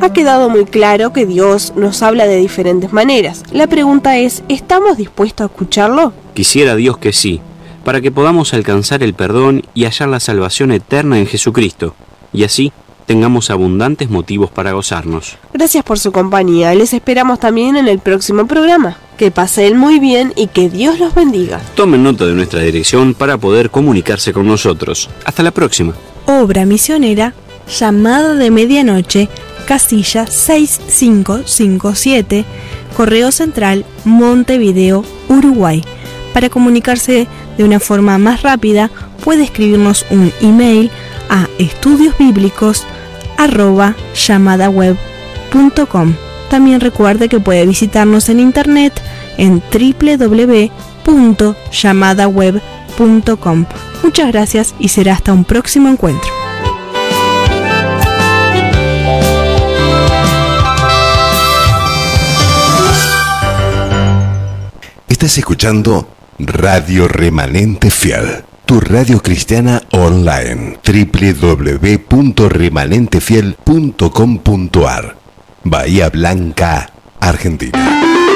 Ha quedado muy claro que Dios nos habla de diferentes maneras. La pregunta es, ¿estamos dispuestos a escucharlo? Quisiera Dios que sí, para que podamos alcanzar el perdón y hallar la salvación eterna en Jesucristo, y así tengamos abundantes motivos para gozarnos. Gracias por su compañía. Les esperamos también en el próximo programa. Que pasen muy bien y que Dios los bendiga. Tomen nota de nuestra dirección para poder comunicarse con nosotros. Hasta la próxima. Obra misionera, Llamada de Medianoche, casilla 6557, Correo Central, Montevideo, Uruguay. Para comunicarse de una forma más rápida, puede escribirnos un email a estudiosbiblicos@llamadaweb.com. También recuerde que puede visitarnos en internet en www.llamadaweb.com. Muchas gracias y será hasta un próximo encuentro. Estás escuchando Radio Remanente Fiel, tu radio cristiana online. www.remanentefiel.com.ar, Bahía Blanca, Argentina.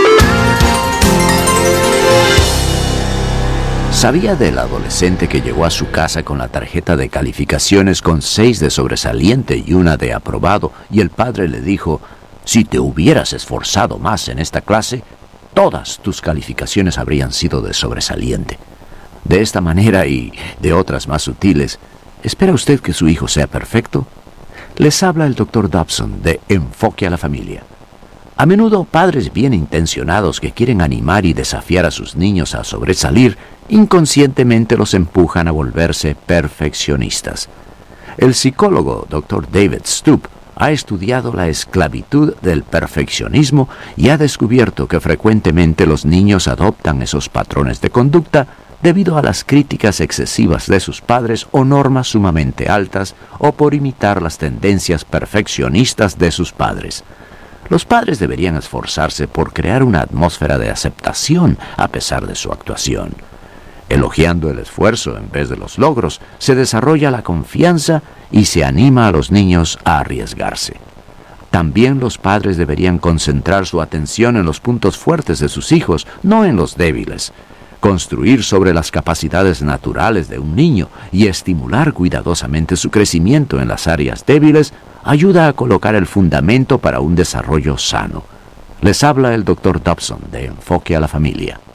¿Sabía del adolescente que llegó a su casa con la tarjeta de calificaciones con 6 de sobresaliente y 1 de aprobado, y el padre le dijo: si te hubieras esforzado más en esta clase, todas tus calificaciones habrían sido de sobresaliente? De esta manera y de otras más sutiles, ¿espera usted que su hijo sea perfecto? Les habla el Dr. Dobson de Enfoque a la Familia. A menudo padres bien intencionados que quieren animar y desafiar a sus niños a sobresalir, inconscientemente los empujan a volverse perfeccionistas. El psicólogo Dr. David Stoop ha estudiado la esclavitud del perfeccionismo y ha descubierto que frecuentemente los niños adoptan esos patrones de conducta debido a las críticas excesivas de sus padres o normas sumamente altas, o por imitar las tendencias perfeccionistas de sus padres. Los padres deberían esforzarse por crear una atmósfera de aceptación a pesar de su actuación. Elogiando el esfuerzo en vez de los logros, se desarrolla la confianza y se anima a los niños a arriesgarse. También los padres deberían concentrar su atención en los puntos fuertes de sus hijos, no en los débiles. Construir sobre las capacidades naturales de un niño y estimular cuidadosamente su crecimiento en las áreas débiles ayuda a colocar el fundamento para un desarrollo sano. Les habla el Dr. Dobson de Enfoque a la Familia.